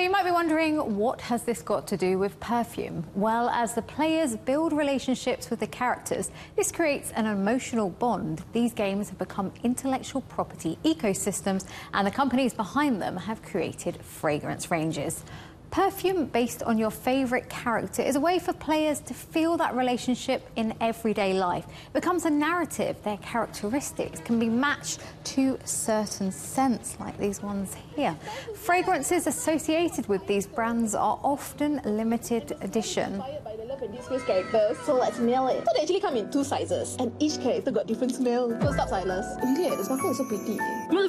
you might be wondering, what has this got to do with perfume? Well, as the players build relationships with the characters, this creates an emotional bond. These games have become intellectual property ecosystems, and the companies behind them have created fragrance ranges. Perfume based on your favourite character is a way for players to feel that relationship in everyday life. It becomes a narrative. Their characteristics can be matched to certain scents, like these ones here. Fragrances associated with these brands are often limited edition. Disney's characters, so let's smell it. So they actually come in 2 sizes, and each character got different smell. So stop, Silas. Really, the smell is so pretty.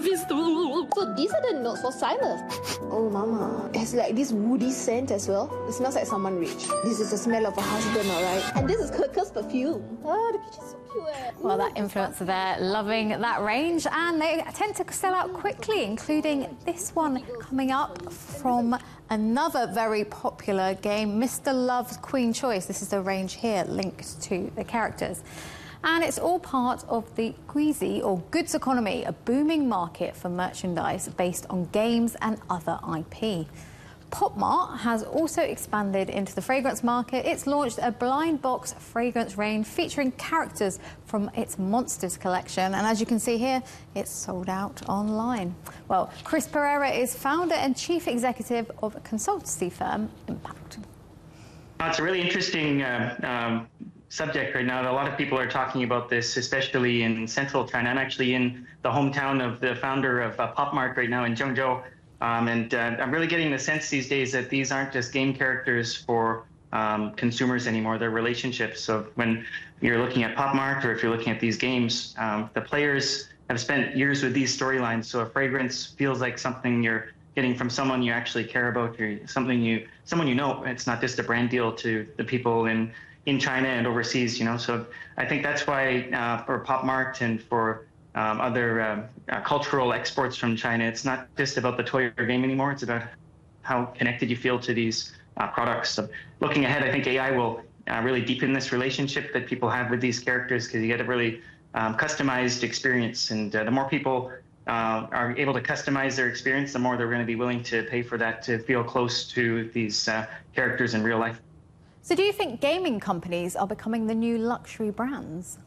So these are the notes for Silas. Oh, mama. It has like this woody scent as well. It smells like someone rich. This is the smell of a husband, alright? And this is Kirk's perfume. Oh, the picture's so cute. Well, that influencer there loving that range, and they tend to sell out quickly, including this one coming up from another very popular game, Mr. Love's Queen Choice. This is the range here linked to the characters. And it's all part of the Guizi, or goods economy, a booming market for merchandise based on games and other IP. Pop Mart has also expanded into the fragrance market. It's launched a blind box fragrance range featuring characters from its Monsters collection. And as you can see here, it's sold out online. Well, Chris Pereira is founder and chief executive of consultancy firm Impact. It's a really interesting subject right now. A lot of people are talking about this, especially in central China. I'm actually in the hometown of the founder of Pop Mart right now in Zhengzhou. I'm really getting the sense these days that these aren't just game characters for consumers anymore. They're relationships. So when you're looking at Pop Mart, or if you're looking at these games, the players have spent years with these storylines. So a fragrance feels like something you're getting from someone you actually care about, or someone you know. It's not just a brand deal to the people in China and overseas, you know. So I think that's why for Pop Mart and for other cultural exports from China, it's not just about the toy or game anymore. It's about how connected you feel to these products. So looking ahead, I think AI will really deepen this relationship that people have with these characters, because you get a really customized experience. And the more people are able to customize their experience, the more they're going to be willing to pay for that, to feel close to these characters in real life. So do you think gaming companies are becoming the new luxury brands?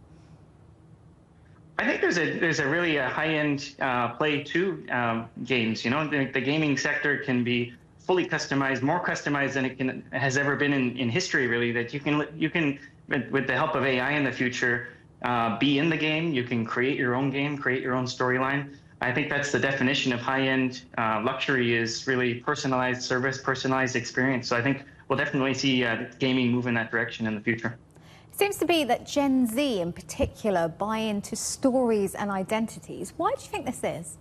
I think there's a really high-end play to games. You know, the gaming sector can be fully customized, more customized than it has ever been in history. Really, that you can with the help of AI in the future, be in the game. You can create your own game, create your own storyline. I think that's the definition of high-end luxury, is really personalized service, personalized experience. So I think we'll definitely see gaming move in that direction in the future. It seems to be that Gen Z in particular buy into stories and identities. Why do you think this is?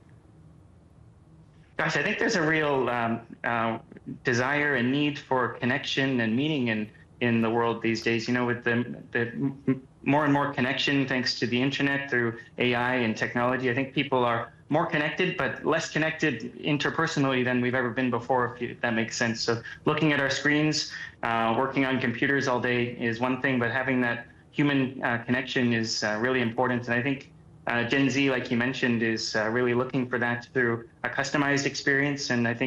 Gosh, I think there's a real desire and need for connection and meaning in the world these days. You know, with the more and more connection thanks to the internet, through AI and technology, I think people are more connected, but less connected interpersonally than we've ever been before, if that makes sense. So looking at our screens, working on computers all day is one thing, but having that human connection is really important. And I think Gen Z, like you mentioned, is really looking for that through a customized experience. And I think